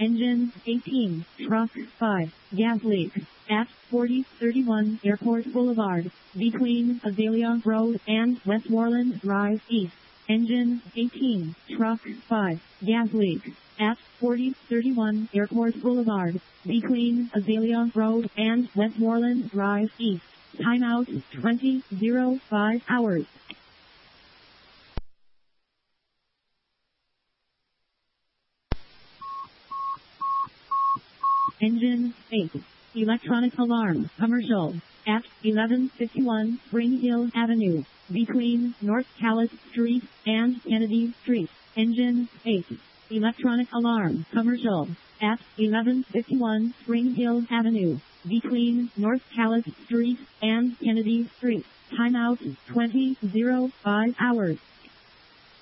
Engine 18, truck 5, gas leak at 4031 Airport Boulevard, between Azalea Road and Westmoreland Drive East. Engine 18, truck 5, gas leak at 4031 Airport Boulevard, between Azalea Road and Westmoreland Drive East. Timeout 20:05 hours. Engine 8. Electronic alarm, commercial, at 1151 Spring Hill Avenue, between North Calais Street and Kennedy Street. Engine 8. Electronic alarm, commercial, at 1151 Spring Hill Avenue, between North Calais Street and Kennedy Street. Timeout 20:05 hours.